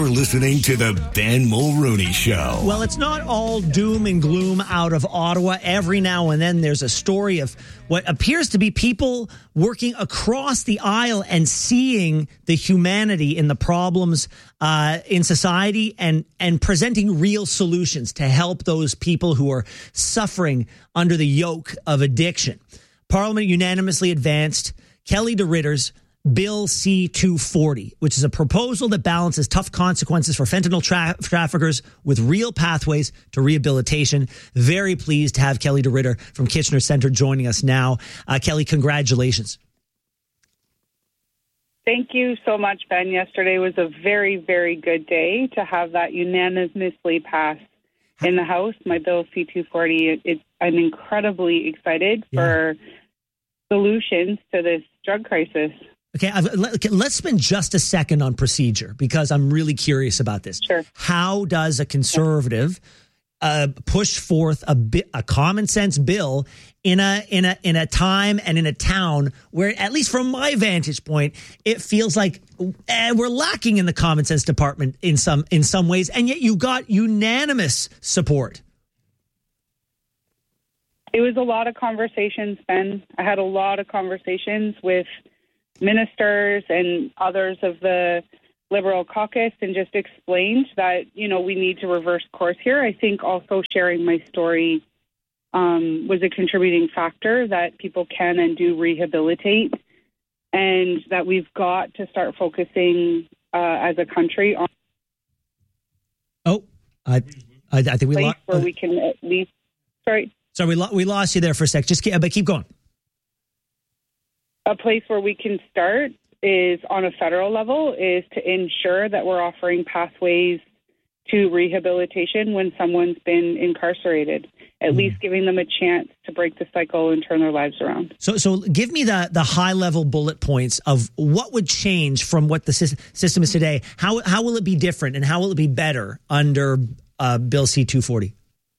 You're listening to the Ben Mulrooney Show. Well, it's not all doom and gloom out of Ottawa. Every now and then there's a story of what appears to be people working across the aisle and seeing the humanity in the problems in society and presenting real solutions to help those people who are suffering under the yoke of addiction. Parliament unanimously advanced Kelly DeRitter's Bill C-240, which is a proposal that balances tough consequences for fentanyl traffickers with real pathways to rehabilitation. Very pleased to have Kelly DeRitter from Kitchener Centre joining us now. Kelly, congratulations. Thank you so much, Ben. Yesterday was a very, very good day to have that unanimously passed in the House, my Bill C-240. I'm incredibly excited for solutions to this drug crisis. Okay, let's spend just a second on procedure because I'm really curious about this. Sure. How does a conservative push forth a common sense bill in a time and in a town where, at least from my vantage point, it feels like we're lacking in the common sense department in some ways, and yet you got unanimous support? It was a lot of conversations, Ben. I had a lot of conversations with ministers and others of the Liberal caucus and just explained that, we need to reverse course here. I think also sharing my story was a contributing factor that people can and do rehabilitate, and that we've got to start focusing as a country on I think we lost where we can at least we lost you there for a sec. But keep going. A place where we can start is on a federal level is to ensure that we're offering pathways to rehabilitation when someone's been incarcerated, at least giving them a chance to break the cycle and turn their lives around. So give me the high level bullet points of what would change from what the system is today. How will it be different and how will it be better under Bill C-240?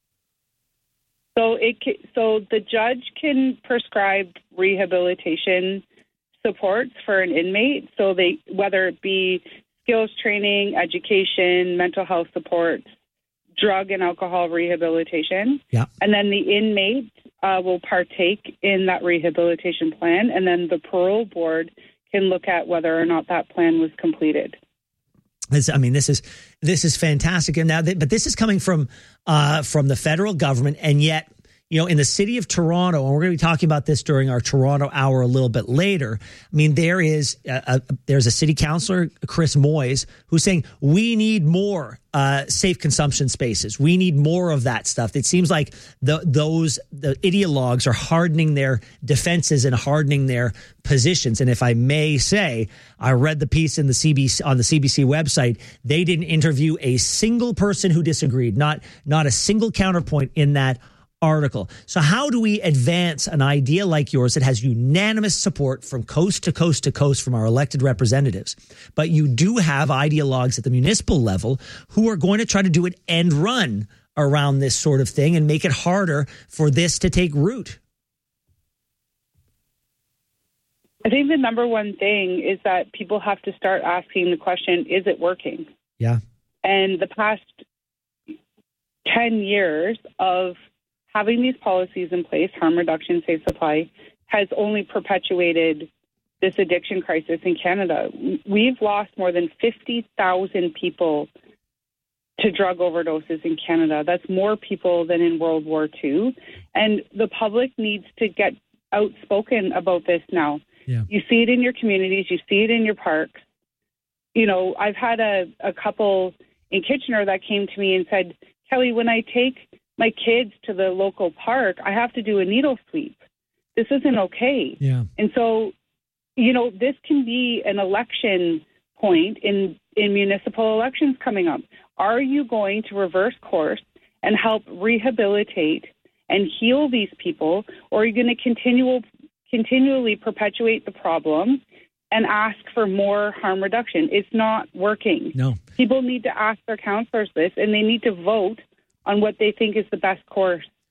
So the judge can prescribe rehabilitation supports for an inmate. So whether it be skills training, education, mental health supports, drug and alcohol rehabilitation. Yeah. And then the inmate will partake in that rehabilitation plan. And then the parole board can look at whether or not that plan was completed. This is fantastic. And now, but this is coming from the federal government, and yet, in the city of Toronto, and we're going to be talking about this during our Toronto hour a little bit later. there's a city councillor, Chris Moyes, who's saying we need more safe consumption spaces. We need more of that stuff. It seems like the ideologues are hardening their defenses and hardening their positions. And if I may say, I read the piece on the CBC website. They didn't interview a single person who disagreed, not a single counterpoint in that article. So how do we advance an idea like yours that has unanimous support from coast to coast to coast from our elected representatives? But you do have ideologues at the municipal level who are going to try to do an end run around this sort of thing and make it harder for this to take root. I think the number one thing is that people have to start asking the question, is it working? Yeah. And the past 10 years of having these policies in place, harm reduction, safe supply, has only perpetuated this addiction crisis in Canada. We've lost more than 50,000 people to drug overdoses in Canada. That's more people than in World War II. And the public needs to get outspoken about this now. Yeah. You see it in your communities. You see it in your parks. I've had a couple in Kitchener that came to me and said, Kelly, when I take my kids to the local park, I have to do a needle sweep. This isn't okay. Yeah. And so, this can be an election point in municipal elections coming up. Are you going to reverse course and help rehabilitate and heal these people, or are you going to continually perpetuate the problem and ask for more harm reduction? It's not working. No. People need to ask their counselors this, and they need to vote on what they think is the best course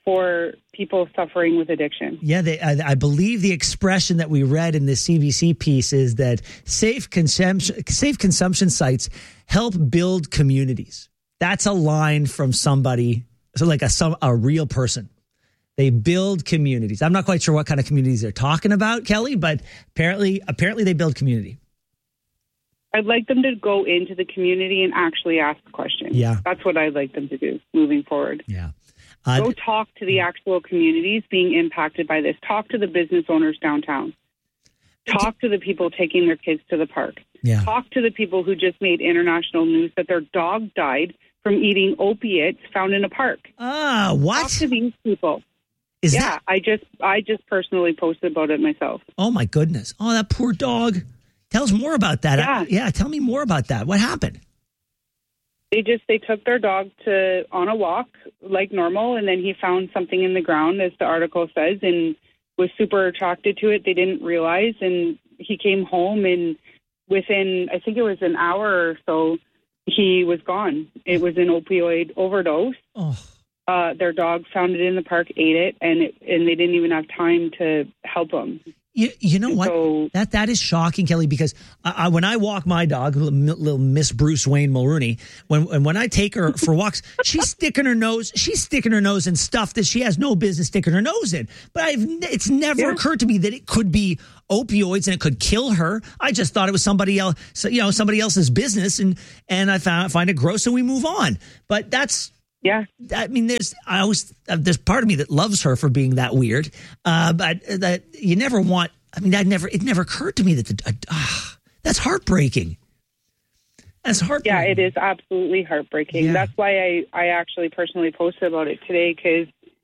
for people suffering with addiction. Yeah, I believe the expression that we read in this CBC piece is that safe consumption sites help build communities. That's a line from somebody, so like a real person. They build communities. I'm not quite sure what kind of communities they're talking about, Kelly, but apparently they build community. I'd like them to go into the community and actually ask questions. Yeah. That's what I'd like them to do moving forward. Yeah. Go talk to the actual communities being impacted by this. Talk to the business owners downtown. Talk to the people taking their kids to the park. Yeah. Talk to the people who just made international news that their dog died from eating opiates found in a park. What? Talk to these people. I just personally posted about it myself. Oh my goodness. Oh, that poor dog. Tell us more about that. Yeah. Tell me more about that. What happened? They took their dog on a walk like normal, and then he found something in the ground, as the article says, and was super attracted to it. They didn't realize, and he came home, and within, I think it was an hour or so, he was gone. It was an opioid overdose. Oh. Their dog found it in the park, ate it, and they didn't even have time to help him. You know what? So, that is shocking, Kelly, because when I walk my dog, little Miss Bruce Wayne Mulrooney, when I take her for walks, she's sticking her nose in stuff that she has no business sticking her nose in. But it's never occurred to me that it could be opioids and it could kill her. I just thought it was somebody else, somebody else's business, and I find it gross, and we move on. But that's. Yeah. I mean, there's part of me that loves her for being that weird. But that you never want, I mean, it never occurred to me that that's heartbreaking. That's heartbreaking. Yeah, it is absolutely heartbreaking. Yeah. That's why I actually personally posted about it today, because,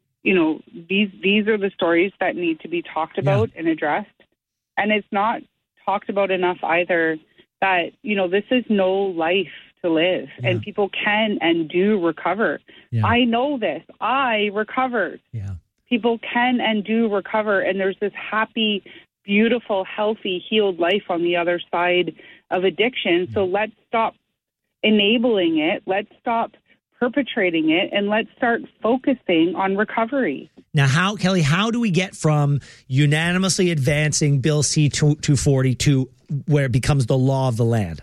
these are the stories that need to be talked about and addressed. And it's not talked about enough either that, this is no life to live, and people can and do recover. Yeah. I know this. I recovered. Yeah. People can and do recover, and there's this happy, beautiful, healthy, healed life on the other side of addiction. So let's stop enabling it. Let's stop perpetrating it, and let's start focusing on recovery. Now, Kelly, how do we get from unanimously advancing Bill C-240 to where it becomes the law of the land?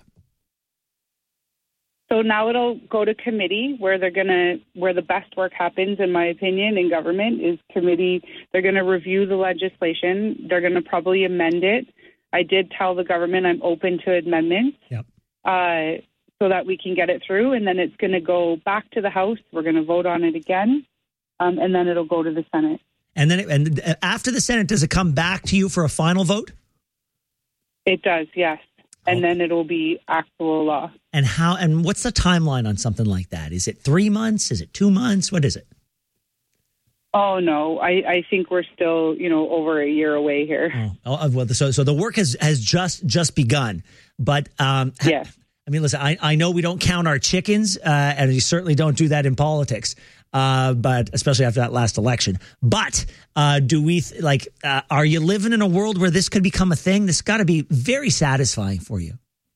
So now it'll go to committee where where the best work happens, in my opinion, in government is committee. They're going to review the legislation. They're going to probably amend it. I did tell the government I'm open to amendments so that we can get it through. And then it's going to go back to the House. We're going to vote on it again. And then it'll go to the Senate. And then after the Senate, does it come back to you for a final vote? It does, yes. And then it'll be actual law. And what's the timeline on something like that? Is it 3 months? Is it 2 months? What is it? Oh, no. I think we're still, over a year away here. Well, so the work has just begun. But yes. I mean, listen, I know we don't count our chickens, and you certainly don't do that in politics, but especially after that last election. But do we are you living in a world where this could become a thing? This got to be very satisfying for you.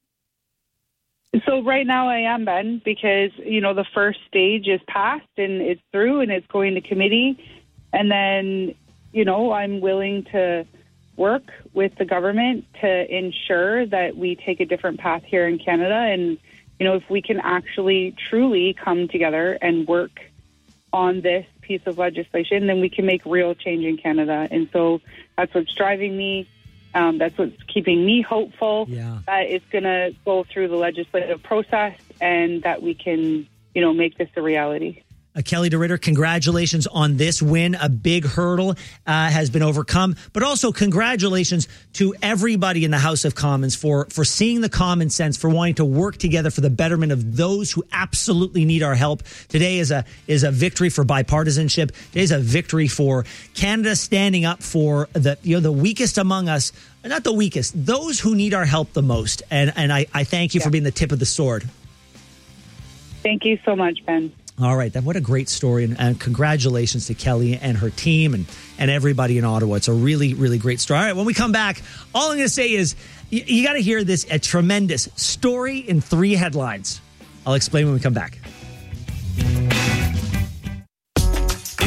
So right now I am, Ben, because, the first stage is passed and it's through and it's going to committee. And then, I'm willing to work with the government to ensure that we take a different path here in Canada. And, if we can actually truly come together and work on this piece of legislation, then we can make real change in Canada. And so that's what's driving me. That's what's keeping me hopeful that it's going to go through the legislative process and that we can, make this a reality. Kelly DeRitter, congratulations on this win. A big hurdle has been overcome, but also congratulations to everybody in the House of Commons for seeing the common sense, for wanting to work together for the betterment of those who absolutely need our help. Today is a victory for bipartisanship. Today is a victory for Canada standing up for the weakest among us. Not the weakest, those who need our help the most. And I thank you for being the tip of the sword. Thank you so much, Ben. All right. What a great story. And congratulations to Kelly and her team and everybody in Ottawa. It's a really, really great story. All right. When we come back, all I'm going to say is you got to hear this, a tremendous story in 3 headlines. I'll explain when we come back.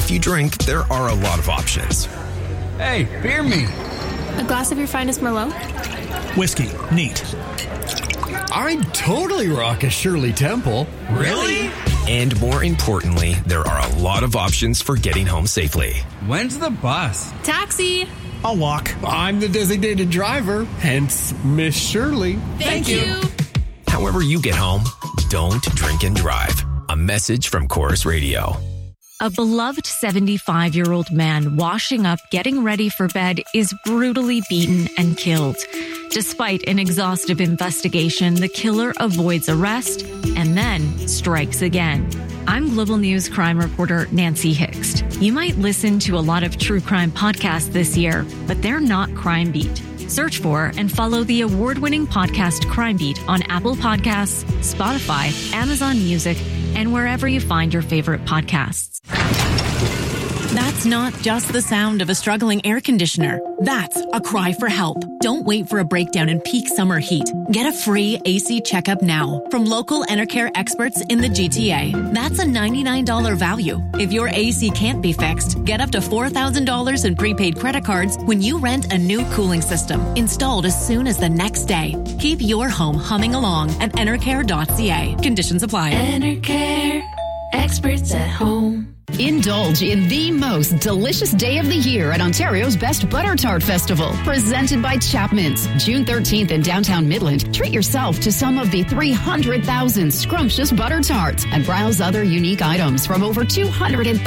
If you drink, there are a lot of options. Hey, beer me. A glass of your finest Merlot? Whiskey. Neat. I'd totally rock a Shirley Temple. Really? And more importantly, there are a lot of options for getting home safely. When's the bus? Taxi! I'll walk. I'm the designated driver, hence Miss Shirley. Thank you. However you get home, don't drink and drive. A message from Chorus Radio. A beloved 75-year-old man washing up, getting ready for bed is brutally beaten and killed. Despite an exhaustive investigation, the killer avoids arrest and then strikes again. I'm Global News crime reporter Nancy Hixt. You might listen to a lot of true crime podcasts this year, but they're not Crime Beat. Search for and follow the award-winning podcast Crime Beat on Apple Podcasts, Spotify, Amazon Music, and wherever you find your favorite podcasts. That's not just the sound of a struggling air conditioner. That's a cry for help. Don't wait for a breakdown in peak summer heat. Get a free AC checkup now from local Enercare experts in the GTA. That's a $99 value. If your AC can't be fixed, get up to $4,000 in prepaid credit cards when you rent a new cooling system installed as soon as the next day. Keep your home humming along at enercare.ca. Conditions apply. Enercare. Experts at home. Indulge in the most delicious day of the year at Ontario's Best Butter Tart Festival, presented by Chapman's. June 13th in downtown Midland. Treat yourself to some of the 300,000 scrumptious butter tarts and browse other unique items from over 230